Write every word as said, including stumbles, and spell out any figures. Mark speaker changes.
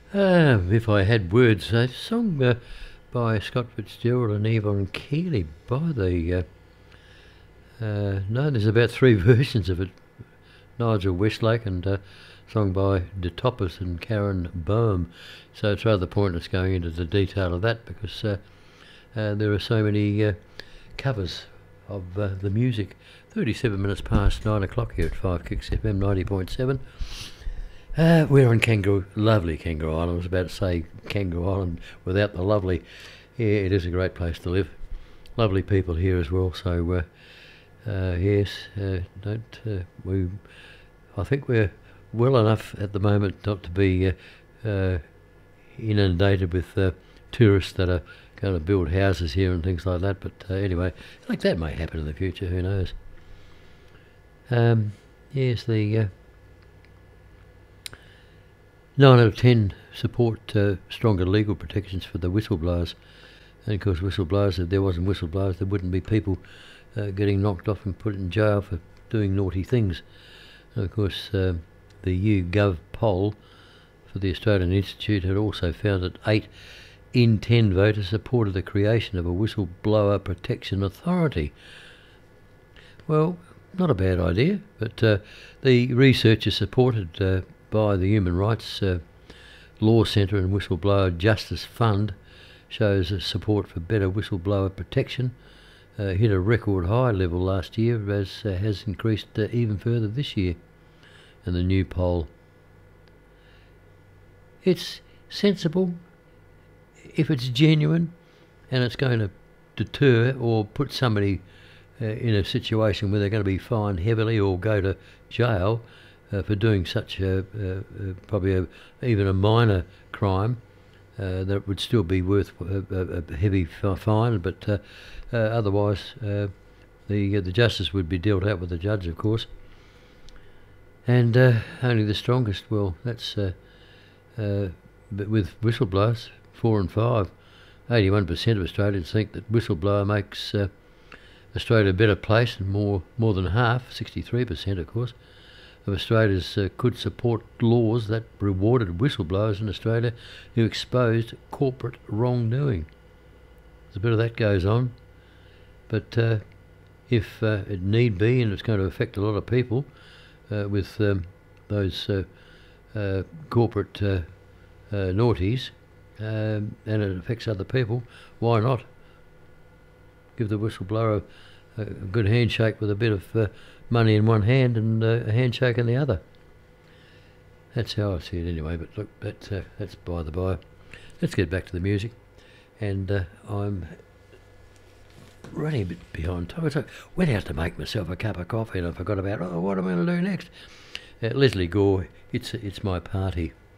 Speaker 1: Uh, if I had words, a song uh, by Scott Fitzgerald and Yvonne Keely by the. Uh, uh, no, there's about three versions of it. Nigel Westlake and a uh, song by De Toppers and Karen Boehm. So it's rather pointless going into the detail of that because uh, uh, there are so many uh, covers of uh, the music. thirty-seven minutes past nine o'clock here at five Kicks F M ninety point seven. Uh, we're on Kangaroo, lovely Kangaroo Island. I was about to say Kangaroo Island without the lovely. Yeah, it is a great place to live. Lovely people here as well. So, uh, uh, yes, uh, don't uh, we? I think we're well enough at the moment not to be uh, uh, inundated with uh, tourists that are going to build houses here and things like that. But uh, anyway, like that may happen in the future. Who knows? Um, yes, the. Uh, Nine out of ten support uh, stronger legal protections for the whistleblowers. And of course whistleblowers, if there wasn't whistleblowers there wouldn't be people uh, getting knocked off and put in jail for doing naughty things. And of course uh, the YouGov poll for the Australian Institute had also found that eight in ten voters supported the creation of a whistleblower protection authority. Well, not a bad idea, but uh, the researchers supported uh, by the Human Rights uh, Law Centre and Whistleblower Justice Fund shows a support for better whistleblower protection uh, hit a record high level last year, as uh, has increased uh, even further this year in the new poll. It's sensible if it's genuine and it's going to deter or put somebody uh, in a situation where they're going to be fined heavily or go to jail Uh, for doing such a, uh, uh, probably a, even a minor crime, uh, that would still be worth a, a, a heavy fine, but uh, uh, otherwise uh, the uh, the justice would be dealt out with the judge, of course. And uh, only the strongest, well, that's uh, uh, but with whistleblowers, four and five, eighty-one percent of Australians think that whistleblower makes uh, Australia a better place, and more more than half, sixty-three percent, of course, of Australians uh, could support laws that rewarded whistleblowers in Australia who exposed corporate wrongdoing. There's a bit of that goes on, but uh, if uh, it need be, and it's going to affect a lot of people uh, with um, those uh, uh, corporate uh, uh, naughties, um, and it affects other people, why not give the whistleblower a, a good handshake with a bit of uh, money in one hand and uh, a handshake in the other. That's how I see it anyway, but look, that, uh, that's by the by. Let's get back to the music. And uh, I'm running a bit behind time. So I went out to make myself a cup of coffee and I forgot about, oh, what am I going to do next? Uh, Leslie Gore, it's, it's My Party.